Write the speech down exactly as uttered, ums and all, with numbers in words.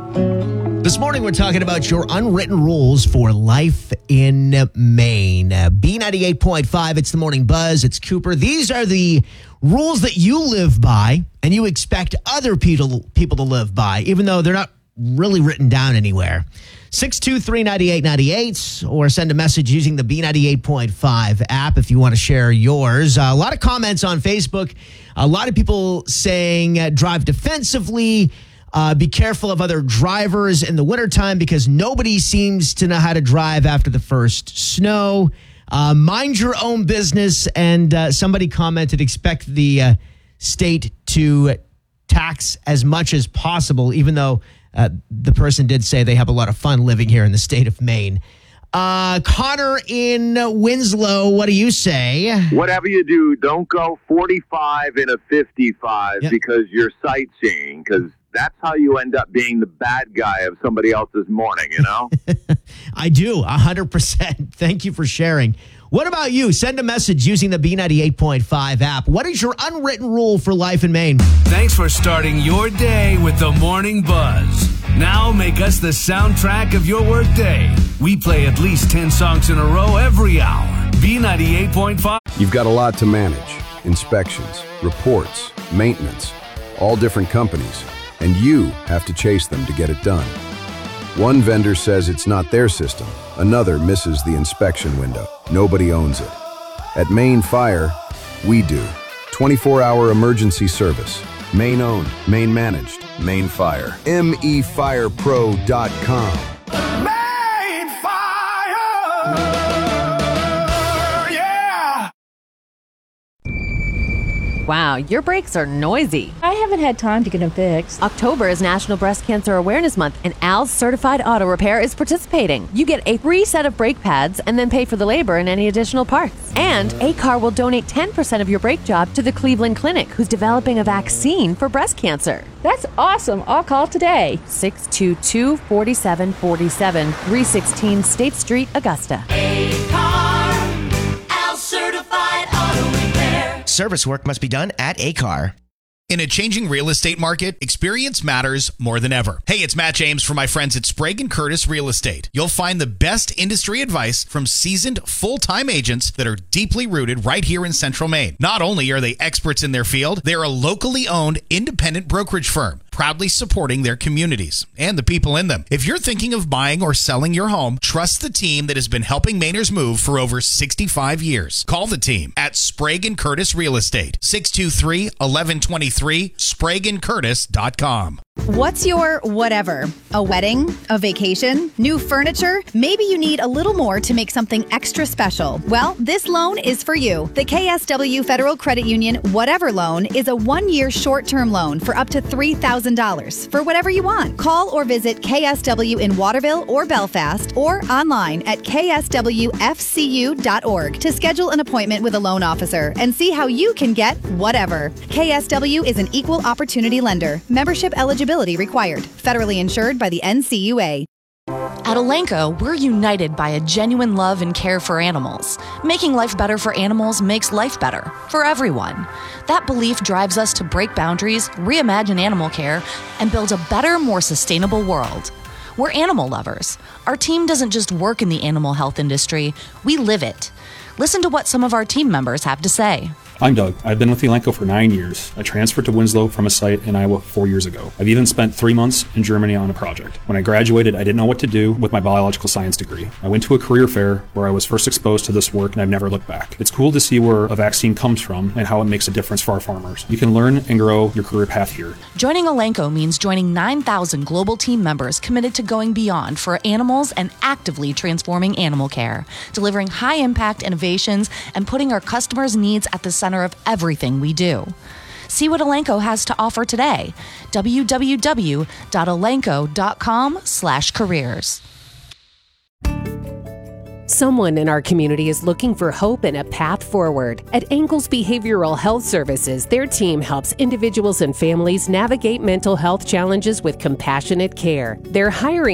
This morning, we're talking about your unwritten rules for life in Maine. Uh, B ninety-eight point five, it's the Morning Buzz. It's Cooper. These are the rules that you live by and you expect other people, people to live by, even though they're not really written down anywhere. six two three, nine eight nine eight or send a message using the B ninety-eight point five app if you want to share yours. Uh, a lot of comments on Facebook. A lot of people saying uh, drive defensively. Uh, be careful of other drivers in the wintertime because nobody seems to know how to drive after the first snow. Uh, mind your own business. And uh, somebody commented, expect the uh, state to tax as much as possible, even though uh, the person did say they have a lot of fun living here in the state of Maine. Uh, Connor in Winslow, what do you say? Whatever you do, don't go forty-five in a fifty-five Yep. because you're sightseeing, because that's how you end up being the bad guy of somebody else's morning, you know? I do, one hundred percent. Thank you for sharing. What about you? Send a message using the B ninety-eight point five app. What is your unwritten rule for life in Maine? Thanks for starting your day with the Morning Buzz. Now make us the soundtrack of your workday. We play at least ten songs in a row every hour. B ninety-eight point five. You've got a lot to manage. Inspections, reports, maintenance, all different companies. And you have to chase them to get it done. One vendor says it's not their system. Another misses the inspection window. Nobody owns it. At Maine Fire, we do. twenty-four hour emergency service. Maine owned, Maine managed, Maine Fire. M E fire pro dot com. Maine Fire! Yeah! Wow, your brakes are noisy. I haven't had time to get them fixed. October is National Breast Cancer Awareness Month, and Al's Certified Auto Repair is participating. You get a free set of brake pads and then pay for the labor and any additional parts. And A C A R will donate ten percent of your brake job to the Cleveland Clinic, who's developing a vaccine for breast cancer. That's awesome. I'll call today. six two two, four seven four seven, three sixteen State Street, Augusta. A C A R, Al Certified Auto Repair. Service work must be done at A C A R. In a changing real estate market, experience matters more than ever. Hey, it's Matt James from my friends at Sprague and Curtis Real Estate. You'll find the best industry advice from seasoned full-time agents that are deeply rooted right here in Central Maine. Not only are they experts in their field, they're a locally owned independent brokerage firm, proudly supporting their communities and the people in them. If you're thinking of buying or selling your home, trust the team that has been helping Mainers move for over sixty-five years. Call the team at Sprague and Curtis Real Estate, six two three, one one two three, sprague and curtis dot com. What's your whatever? A wedding? A vacation? New furniture? Maybe you need a little more to make something extra special. Well, this loan is for you. The K S W Federal Credit Union Whatever Loan is a one-year short-term loan for up to three thousand dollars for whatever you want. Call or visit K S W in Waterville or Belfast or online at k s w f c u dot org to schedule an appointment with a loan officer and see how you can get whatever. K S W is an equal opportunity lender. Membership eligibility required. Federally insured by the N C U A. At Elanco, we're united by a genuine love and care for animals. Making life better for animals makes life better for everyone. That belief drives us to break boundaries, reimagine animal care, and build a better, more sustainable world. We're animal lovers. Our team doesn't just work in the animal health industry, we live it. Listen to what some of our team members have to say. I'm Doug. I've been with Elanco for nine years. I transferred to Winslow from a site in Iowa four years ago. I've even spent three months in Germany on a project. When I graduated, I didn't know what to do with my biological science degree. I went to a career fair where I was first exposed to this work, and I've never looked back. It's cool to see where a vaccine comes from and how it makes a difference for our farmers. You can learn and grow your career path here. Joining Elanco means joining nine thousand global team members committed to going beyond for animals and actively transforming animal care, delivering high-impact innovations and putting our customers' needs at the center of everything we do. See what Elanco has to offer today. w w w dot elanco dot com slash careers. Someone in our community is looking for hope and a path forward. At Angles Behavioral Health Services, their team helps individuals and families navigate mental health challenges with compassionate care. They're hiring